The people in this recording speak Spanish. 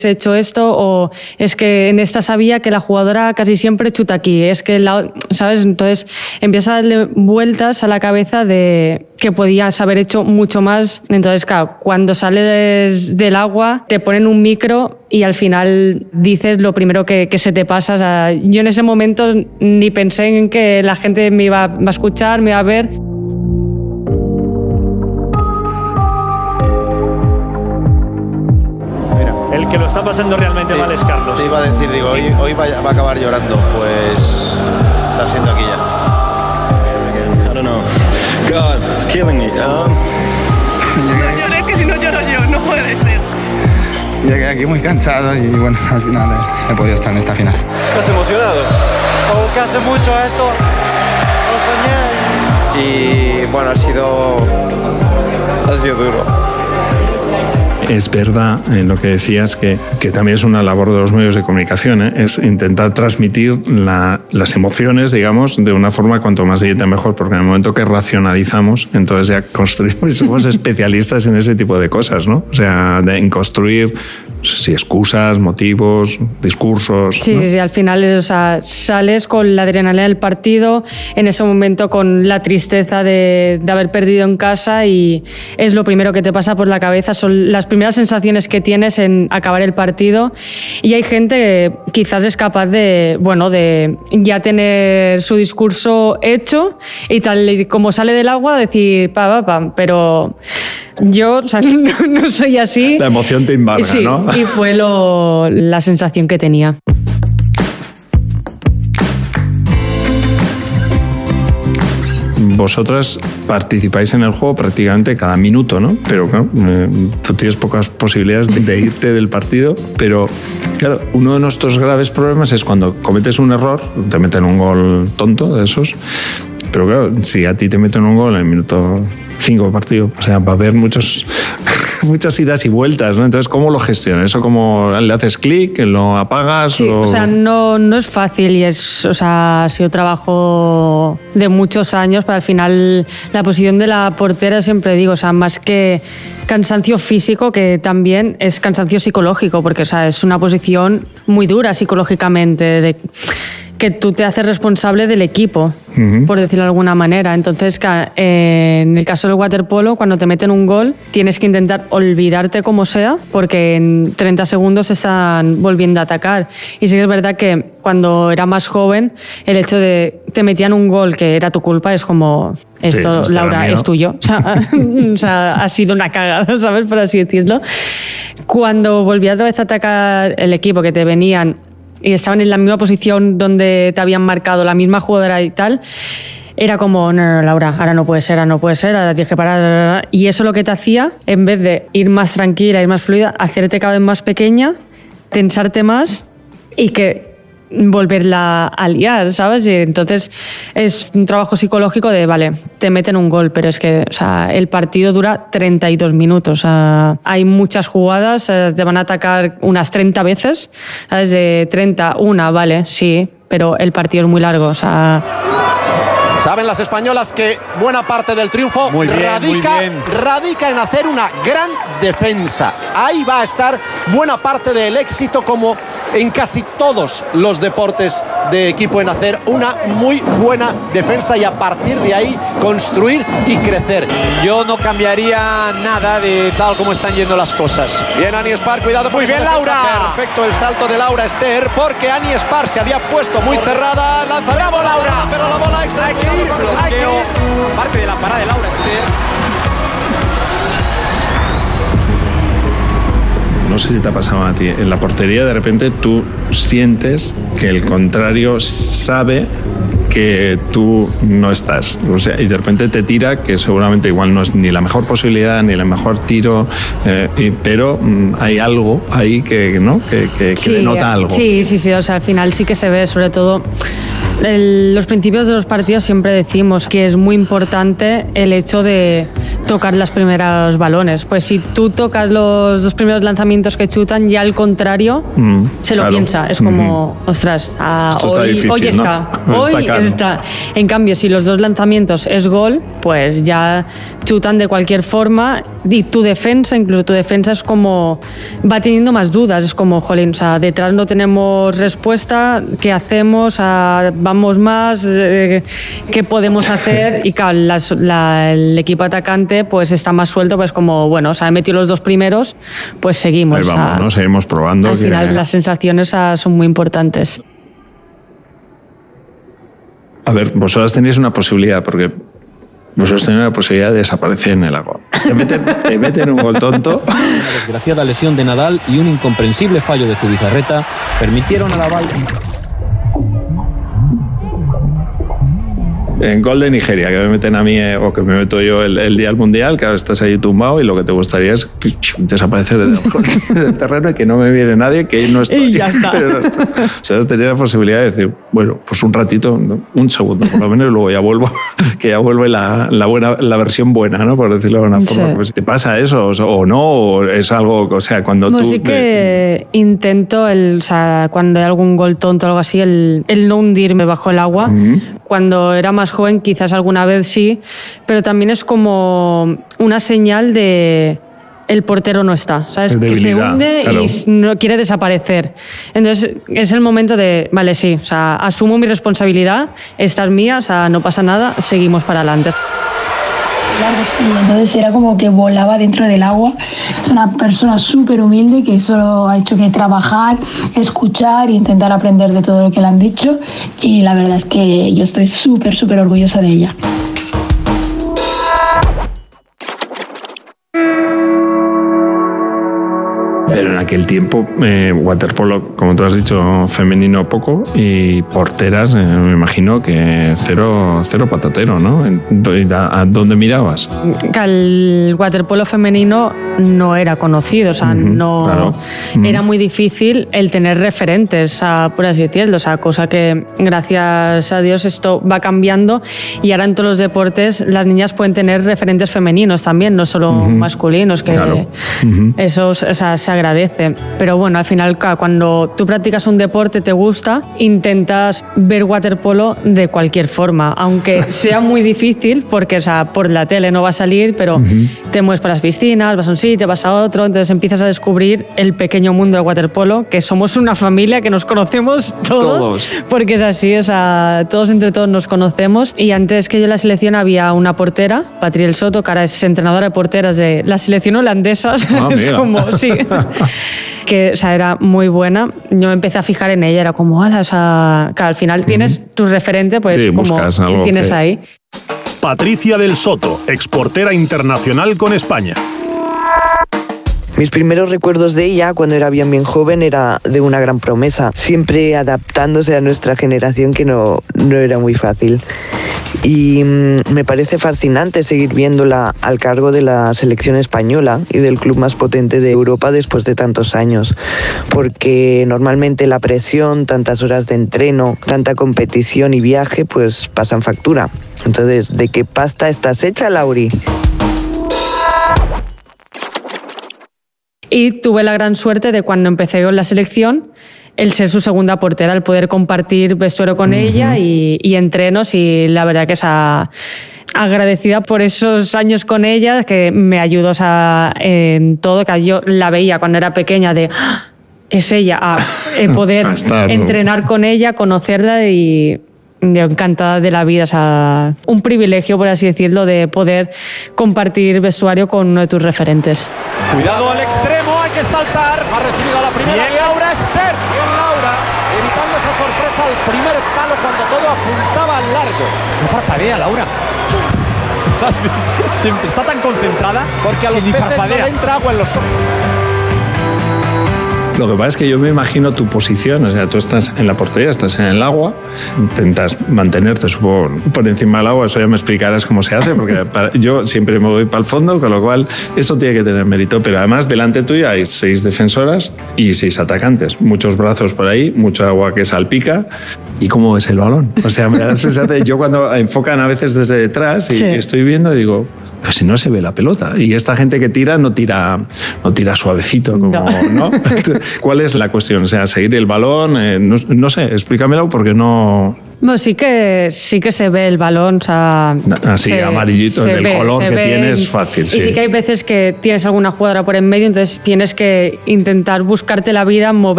he hecho esto, o es que en esta sabía que la jugadora casi siempre chuta aquí, es que ¿sabes? Entonces empieza a darle vueltas a la cabeza de que podías haber hecho mucho más. Entonces, claro, cuando sales del agua te ponen un micro y al final dices lo primero que se te pasa. O sea, yo en ese momento ni pensé en que la gente me iba a escuchar, me iba a ver. El que lo está pasando realmente mal es Carlos. Te iba a decir, digo, hoy va a acabar llorando. Pues está siendo aquí ya. I don't know. God, it's killing me. No llores, que si no lloro yo, no puede ser. Llegué aquí muy cansado y bueno, al final he podido estar en esta final. ¿Estás emocionado? Que hace mucho esto, lo soñé. Y bueno, ha sido duro. Es verdad lo que decías, que también es una labor de los medios de comunicación, es intentar transmitir las emociones, digamos, de una forma cuanto más directa mejor, porque en el momento que racionalizamos, entonces ya construimos y somos especialistas en ese tipo de cosas, ¿no? O sea, en construir, no sé si excusas, motivos, discursos. Sí, ¿no? sí, al final, o sea, sales con la adrenalina del partido, en ese momento con la tristeza de haber perdido en casa, y es lo primero que te pasa por la cabeza, son las primeras sensaciones que tienes en acabar el partido. Y hay gente que quizás es capaz de ya tener su discurso hecho y tal, y como sale del agua decir pero yo, o sea, no soy así. La emoción te embarga, sí, ¿no? Y fue la sensación que tenía. Vosotras participáis en el juego prácticamente cada minuto, ¿no? Pero claro, tú tienes pocas posibilidades de irte del partido, pero claro, uno de nuestros graves problemas es cuando cometes un error, te meten un gol tonto de esos, pero claro, si a ti te meten un gol en el minuto 5 de partido, o sea, va a haber muchas idas y vueltas, ¿no? Entonces, ¿cómo lo gestionas? ¿Eso cómo le haces clic, lo apagas? Sí, o sea, no es fácil y ha sido trabajo de muchos años, pero al final la posición de la portera, siempre digo, o sea, más que cansancio físico, que también es cansancio psicológico, porque, o sea, es una posición muy dura psicológicamente, que tú te haces responsable del equipo, por decirlo de alguna manera. Entonces, en el caso del waterpolo, cuando te meten un gol, tienes que intentar olvidarte como sea, porque en 30 segundos están volviendo a atacar. Y sí que es verdad que cuando era más joven, el hecho de te metían un gol que era tu culpa, es como, esto, sí, Laura, es tuyo. O sea, ha sido una cagada, ¿sabes? Por así decirlo. Cuando volvías otra vez a atacar el equipo, que te venían y estaban en la misma posición donde te habían marcado, la misma jugadora y tal, era como, no, Laura, ahora no puede ser, ahora tienes que parar. Y eso lo que te hacía, en vez de ir más tranquila, ir más fluida, hacerte cada vez más pequeña, tensarte más y que volverla a liar, ¿sabes? Y entonces es un trabajo psicológico de, vale, te meten un gol, pero es que, o sea, el partido dura 32 minutos. O sea, hay muchas jugadas, te van a atacar unas 30 veces, ¿sabes? De 30, una, vale, sí, pero el partido es muy largo, o sea... Saben las españolas que buena parte del triunfo radica en hacer una gran defensa. Ahí va a estar buena parte del éxito, como en casi todos los deportes de equipo, en hacer una muy buena defensa y a partir de ahí construir y crecer. Yo no cambiaría nada de tal como están yendo las cosas. Bien, Ani Espar, cuidado. Muy bien, Laura. Perfecto el salto de Laura Ester, porque Ani Espar se había puesto muy cerrada. ¡Bravo, Laura! Pero la bola extra. Hay que ir, parte de la parada de Laura Ester. No sé si te ha pasado a ti. En la portería, de repente, tú sientes que el contrario sabe que tú no estás. O sea, y de repente te tira, que seguramente igual no es ni la mejor posibilidad, ni el mejor tiro, pero hay algo ahí que, ¿no? que sí, denota algo. Sí, o sea, al final sí que se ve, sobre todo... Los principios de los partidos siempre decimos que es muy importante el hecho de tocar los primeros balones. Pues si tú tocas los 2 primeros lanzamientos que chutan, ya al contrario se lo piensa. Es como, ostras, hoy está. En cambio, si los 2 lanzamientos es gol, pues ya chutan de cualquier forma y tu defensa es como, va teniendo más dudas. Es como, jolín, o sea, detrás no tenemos respuesta, ¿qué hacemos? Vamos más, ¿qué podemos hacer? Y claro, el equipo atacante pues está más suelto, pues como, bueno, o sea, he metido los 2 primeros, pues seguimos. Ahí vamos, ¿no? Seguimos probando. Al final las sensaciones son muy importantes. A ver, vosotras tenéis una posibilidad, porque vosotros tenéis la posibilidad de desaparecer en el agua. Te meten un gol tonto. Una desgraciada lesión de Nadal y un incomprensible fallo de Zubizarreta permitieron a Laval... En gol de Nigeria, que me meten a mí, o que me meto yo el día del Mundial, que ahora estás ahí tumbado y lo que te gustaría es desaparecer del terreno y que no me viene nadie, que no estoy. Y ya está. O sea, tenía la posibilidad de decir, bueno, pues un ratito, un segundo por lo menos, y luego ya vuelvo, que ya vuelve la versión buena, ¿no? Por decirlo de una forma. Sí. Pues, ¿te pasa eso o no? ¿O es algo, o sea, cuando tú... Sí que intento, o sea, cuando hay algún gol tonto o algo así, el no hundirme bajo el agua. Cuando era más joven quizás alguna vez sí, pero también es como una señal de el portero no está, ¿sabes? Que se hunde, claro, y no quiere desaparecer. Entonces es el momento de, vale, sí, o sea, asumo mi responsabilidad, esta es mía, o sea, no pasa nada, seguimos para adelante. Entonces era como que volaba dentro del agua. Es una persona súper humilde que solo ha hecho que trabajar, escuchar e intentar aprender de todo lo que le han dicho, y la verdad es que yo estoy súper orgullosa de ella. Pero en aquel tiempo, waterpolo, como tú has dicho, femenino poco, y porteras, me imagino que cero patatero, ¿no? ¿A dónde mirabas? El waterpolo femenino no era conocido, o sea, no era muy difícil el tener referentes, o sea, por así decirlo, o sea, cosa que gracias a Dios esto va cambiando, y ahora en todos los deportes las niñas pueden tener referentes femeninos también, no solo masculinos, que eso, o sea, se agradece. Pero bueno, al final cuando tú practicas un deporte, te gusta, intentas ver waterpolo de cualquier forma, aunque sea muy difícil, porque, o sea, por la tele no va a salir, pero te mueves por las piscinas, vas a un sitio, vas a otro, entonces empiezas a descubrir el pequeño mundo del waterpolo, que somos una familia, que nos conocemos todos. Porque es así, o sea, todos entre todos nos conocemos. Y antes que yo en la selección había una portera, Patriel Soto, que ahora es entrenadora de porteras de la selección holandesa. Es como, sí. Que, o sea, era muy buena. Yo me empecé a fijar en ella, era como, o sea, que al final tienes tu referente, pues sí, como tienes ahí. Patricia del Soto, exportera internacional con España. Mis primeros recuerdos de ella, cuando era bien joven, era de una gran promesa, siempre adaptándose a nuestra generación, que no era muy fácil. Y me parece fascinante seguir viéndola al cargo de la selección española y del club más potente de Europa después de tantos años, porque normalmente la presión, tantas horas de entreno, tanta competición y viaje, pues pasan factura. Entonces, ¿de qué pasta estás hecha, Lauri? Y tuve la gran suerte de, cuando empecé con la selección, el ser su segunda portera, el poder compartir vestuario con ella y entrenos, y la verdad que es agradecida por esos años con ella, que me ayudó, o sea, en todo, que yo la veía cuando era pequeña de es ella, a poder entrenar con ella, conocerla, y yo encantada de la vida, o sea, un privilegio, por así decirlo, de poder compartir vestuario con uno de tus referentes. Cuidado al extremo, hay que saltar. Ha recibido la primera. Bien, Laura Ester. Bien, Laura, evitando esa sorpresa al primer palo cuando todo apuntaba al largo. No parpadea, Laura. Está tan concentrada porque a los peces no le entra agua en los ojos. Lo que pasa es que yo me imagino tu posición, o sea, tú estás en la portería, estás en el agua, intentas mantenerte, supongo, por encima del agua, eso ya me explicarás cómo se hace, porque yo siempre me voy para el fondo, con lo cual eso tiene que tener mérito, pero además delante tuya hay 6 defensoras y 6 atacantes, muchos brazos por ahí, mucha agua que salpica. ¿Y cómo ves el balón? O sea, me da la sensación, yo cuando enfocan a veces desde detrás y estoy viendo, digo, Pero si no se ve la pelota. Y esta gente que tira no tira suavecito, como, ¿no? ¿Cuál es la cuestión? O sea, seguir el balón, no sé, explícamelo porque no... Bueno, sí que se ve el balón, o sea... Así, amarillito, el color que tiene es fácil, sí. Y sí que hay veces que tienes alguna jugadora por en medio, entonces tienes que intentar buscarte la vida, mover